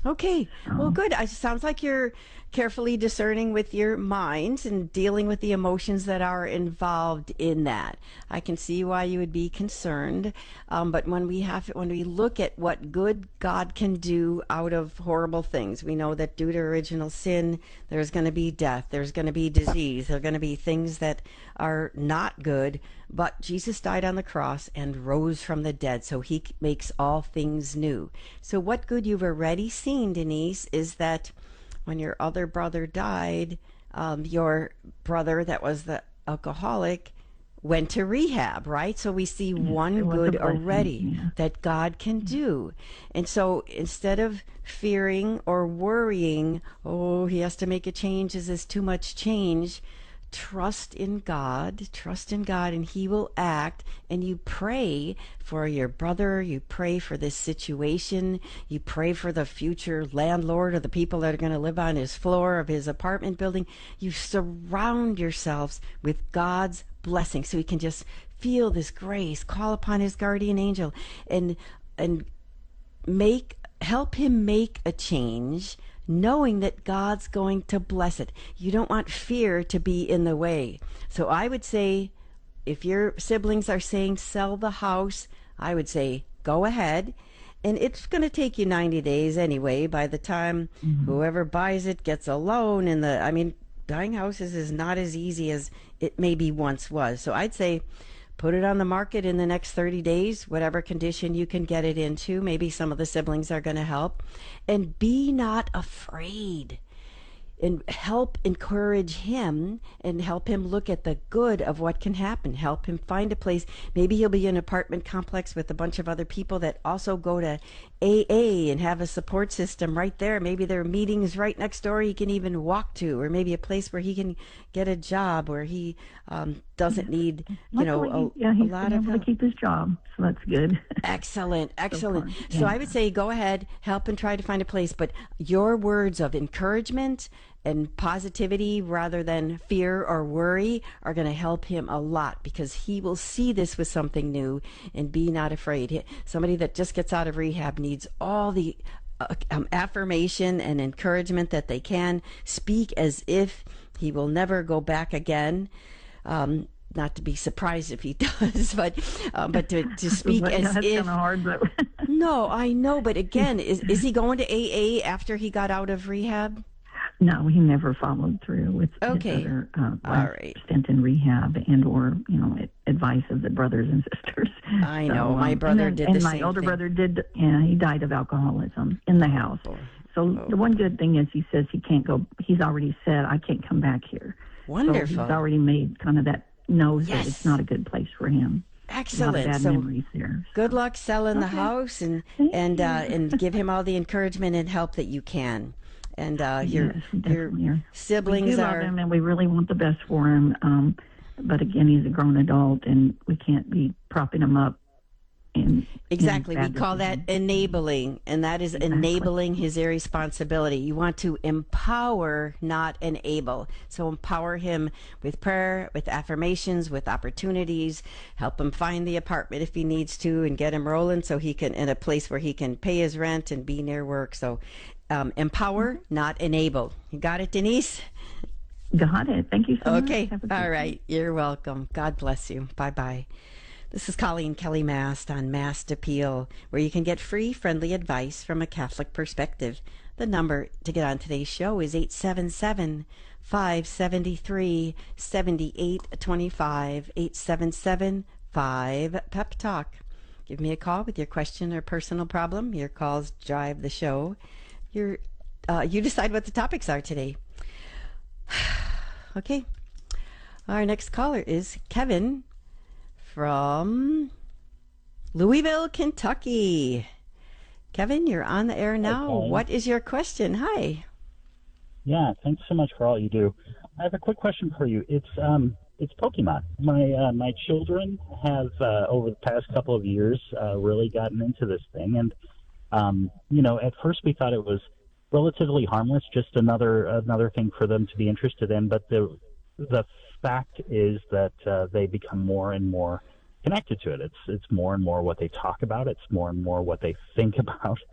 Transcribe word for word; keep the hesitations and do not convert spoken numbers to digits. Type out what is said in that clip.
Okay. Well, Um, good. It sounds like you're carefully discerning with your minds and dealing with the emotions that are involved in that. I can see why you would be concerned. Um, but when we have, when we look at what good God can do out of horrible things, we know that due to original sin, there's going to be death, there's going to be disease, there are going to be things that are not good. But Jesus died on the cross and rose from the dead, so he makes all things new. So, what good you've already seen, Denise, is that when your other brother died, um, your brother that was the alcoholic went to rehab, right? So we see yes, one it was a good blessing. already Yeah. that God can do. And so instead of fearing or worrying, oh, he has to make a change, this is too much change, trust in God, trust in God, and He will act. And you pray for your brother, you pray for this situation, you pray for the future landlord or the people that are going to live on his floor of his apartment building. You surround yourselves with God's blessing so He can just feel this grace, call upon His guardian angel, and and make help him make a change, knowing that God's going to bless it. You don't want fear to be in the way. So I would say, if your siblings are saying sell the house, I would say go ahead. And it's going to take you ninety days anyway. By the time Hmm. whoever buys it gets a loan, and the I mean, buying houses is not as easy as it maybe once was. So I'd say put it on the market in the next thirty days, whatever condition you can get it into. Maybe some of the siblings are going to help. And be not afraid, and help encourage him and help him look at the good of what can happen. Help him find a place. Maybe he'll be in an apartment complex with a bunch of other people that also go to A A and have a support system right there. Maybe there are meetings right next door he can even walk to, or maybe a place where he can get a job where he um, doesn't need, you Luckily, he, know, yeah, a, a he's lot been of able to help. keep his job, so that's good Excellent, so excellent. far. So Yeah. I would say go ahead, help and try to find a place, but your words of encouragement and positivity rather than fear or worry are going to help him a lot, because he will see this with something new. And be not afraid. He- Somebody that just gets out of rehab needs all the uh, um, affirmation and encouragement that they can. Speak as if he will never go back again. Um, not to be surprised if he does, but um, but to, to speak But yeah, as that's kind of if. hard, but No, I know, but again, is is he going to A A after he got out of rehab? no, he never followed through with his Okay, other uh, all last right. stint in rehab and or you know advice of the brothers and sisters. I So know my um, and brother then did the and my same older thing. brother did. Yeah, he died of alcoholism in the Oh house. boy. So Oh the one boy. good thing is he says he can't go. He's already said I can't come back here. So he's Wonderful. already made kind of that knows that it's Yes. not a good place for him. A lot of Excellent. bad So memories there. good So luck selling the okay, house, and thank and uh, you. and give him all the encouragement and help that you can. And uh, your Yes, we your definitely are. We do siblings love are. him, and we really want the best for him. Um, but again, he's a grown adult, and we can't be propping him up in in Exactly. We bad call that decisions. enabling, and that is Exactly. enabling his irresponsibility. You want to empower, not enable. So empower him with prayer, with affirmations, with opportunities. Help him find the apartment if he needs to, and get him rolling so he can in a place where he can pay his rent and be near work. So um, empower, not enable. You got it, Denise? Got it. Thank you so much. Okay. Have a All good day. right. You're welcome. God bless you. Bye bye. This is Colleen Kelly Mast on Mast Appeal, where you can get free, friendly advice from a Catholic perspective. The number to get on today's show is eight seven seven, five seven three, seven eight two five, eight seven seven, five Pep Talk. Give me a call with your question or personal problem. Your calls drive the show. Your, uh, you decide what the topics are today. Okay. Our next caller is Kevin from Louisville, Kentucky. Kevin, you're on the air Hi, now. Colin. What is your question? Hi. Yeah, thanks so much for all you do. I have a quick question for you. It's um, it's Pokemon. My uh, my children have uh, over the past couple of years uh, really gotten into this thing, and um, you know, at first we thought it was relatively harmless, just another another thing for them to be interested in. But the the fact is that uh, they become more and more connected to it. It's it's more and more what they talk about. It's more and more what they think about.